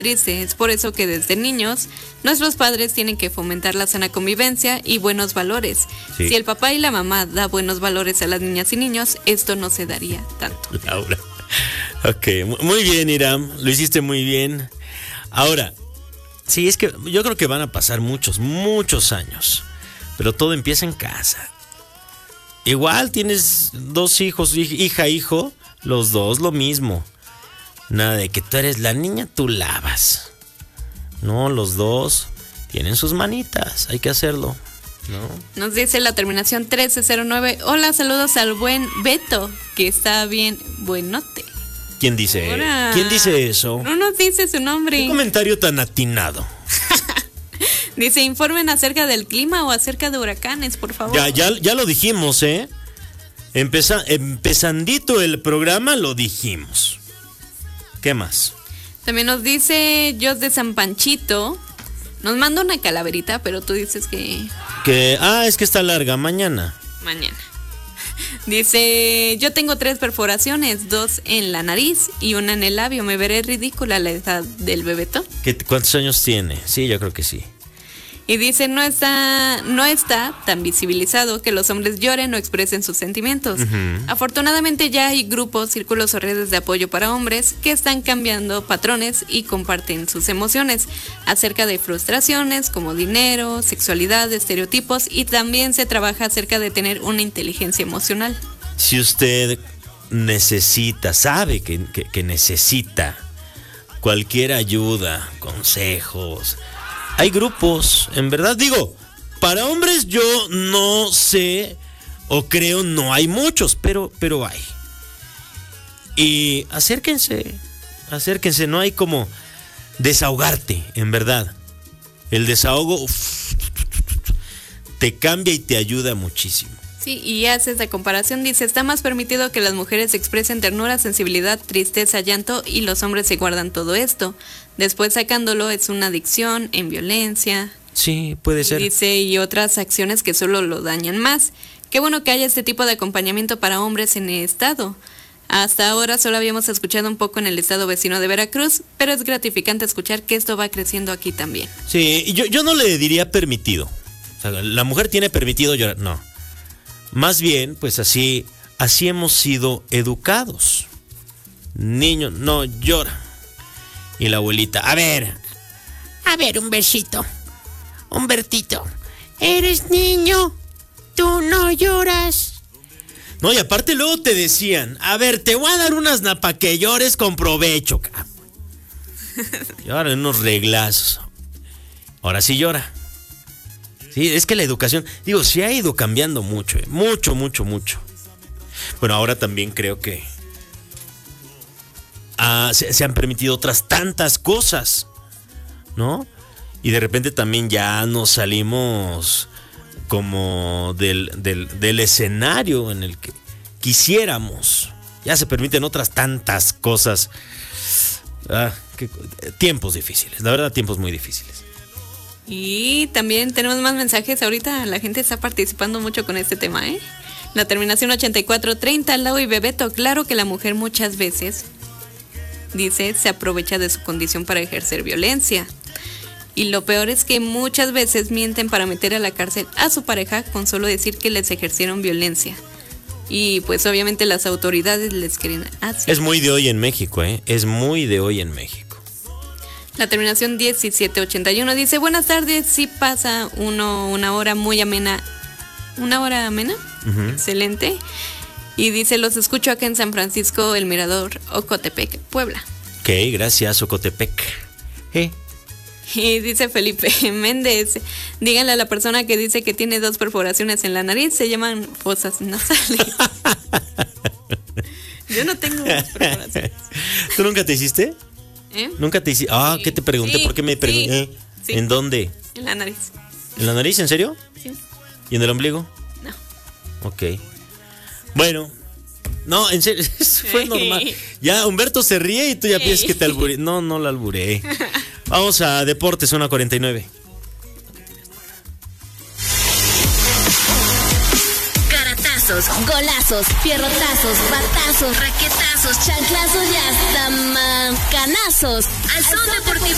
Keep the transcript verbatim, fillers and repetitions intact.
triste. Es por eso que desde niños nuestros padres tienen que fomentar la sana convivencia y buenos valores. Sí. Si el papá y la mamá da buenos valores a las niñas y niños, esto no se daría tanto. Laura. Ok, muy bien, Iram, lo hiciste muy bien. Ahora, sí, es que yo creo que van a pasar muchos, muchos años, pero todo empieza en casa. Igual tienes dos hijos, hija, hijo, los dos lo mismo. Nada de que tú eres la niña, tú lavas. No, los dos tienen sus manitas, hay que hacerlo, ¿no? Nos dice la terminación trece cero nueve. Hola, saludos al buen Beto, que está bien buenote. ¿Quién dice? Ahora, ¿quién dice eso? No nos dice su nombre. ¿Qué comentario tan atinado? Dice, informen acerca del clima o acerca de huracanes, por favor. Ya, ya, ya lo dijimos, ¿eh? Empeza, empezandito el programa lo dijimos. ¿Qué más? También nos dice Jos de San Panchito. Nos manda una calaverita, pero tú dices que... Que, ah, es que está larga, mañana. Mañana. Dice, yo tengo tres perforaciones, dos en la nariz y una en el labio. ¿Me veré ridícula a la edad del bebeto? ¿Qué, ¿Cuántos años tiene? Sí, yo creo que sí. Y dice, no está, no está tan visibilizado que los hombres lloren o expresen sus sentimientos. Uh-huh. Afortunadamente ya hay grupos, círculos o redes de apoyo para hombres que están cambiando patrones y comparten sus emociones acerca de frustraciones como dinero, sexualidad, estereotipos, y también se trabaja acerca de tener una inteligencia emocional. Si usted necesita, sabe que, que, que necesita cualquier ayuda, consejos... Hay grupos, en verdad, digo, para hombres yo no sé o creo no hay muchos, pero, pero hay. Y acérquense, acérquense, no hay como desahogarte, en verdad. El desahogo uf, te cambia y te ayuda muchísimo. Sí, y hace esa comparación, dice, está más permitido que las mujeres expresen ternura, sensibilidad, tristeza, llanto y los hombres se guardan todo esto. Después sacándolo es una adicción en violencia. Sí, puede ser. Dice, y otras acciones que solo lo dañan más. Qué bueno que haya este tipo de acompañamiento para hombres en el estado. Hasta ahora solo habíamos escuchado un poco en el estado vecino de Veracruz, pero es gratificante escuchar que esto va creciendo aquí también. Sí, yo, yo no le diría permitido. O sea, la mujer tiene permitido llorar, no. Más bien, pues así, así hemos sido educados. Niño, no llora. Y la abuelita, a ver, a ver, un besito, Humbertito, eres niño, tú no lloras. No, y aparte luego te decían, a ver, te voy a dar unas napas que llores con provecho. Y ahora unos reglazos. Ahora sí llora. Sí, es que la educación, digo, sí ha ido cambiando mucho, eh, mucho, mucho, mucho. Bueno, ahora también creo que ah, se, se han permitido otras tantas cosas, ¿no? Y de repente también ya nos salimos como del, del, del escenario en el que quisiéramos. Ya se permiten otras tantas cosas. Ah, que, tiempos difíciles, la verdad, tiempos muy difíciles. Y también tenemos más mensajes. Ahorita la gente está participando mucho con este tema, ¿eh? La terminación ochenta y cuatro treinta, Lau y Bebeto. Claro que la mujer muchas veces, dice, se aprovecha de su condición para ejercer violencia. Y lo peor es que muchas veces mienten para meter a la cárcel a su pareja con solo decir que les ejercieron violencia. Y pues obviamente las autoridades les quieren así. Es muy de hoy en México, ¿eh? Es muy de hoy en México. La terminación diecisiete ochenta y uno dice, buenas tardes, sí pasa uno una hora muy amena. ¿Una hora amena? Uh-huh. Excelente. Y dice, los escucho acá en San Francisco, El Mirador, Ocotepec, Puebla. Ok, gracias, Ocotepec. ¿Eh? Y dice Felipe Méndez, díganle a la persona que dice que tiene dos perforaciones en la nariz, se llaman fosas nasales. Yo no tengo dos perforaciones. ¿Tú nunca te hiciste? ¿Eh? Nunca te hiciste. Ah, sí. ¿Qué te pregunté? Sí, ¿por qué me pregunté? Sí, sí. ¿En dónde? En la nariz. ¿En la nariz? ¿En serio? Sí. ¿Y en el ombligo? No. Ok. Bueno. No, en serio, fue normal. Ya Humberto se ríe y tú ya piensas que te alburé. No, no la alburé. Vamos a Deportes, una cuarenta y nueve. Caratazos, golazos, pierrotazos, batazos, raquetazos, chanclazos y hasta mancanazos. Al son deportivo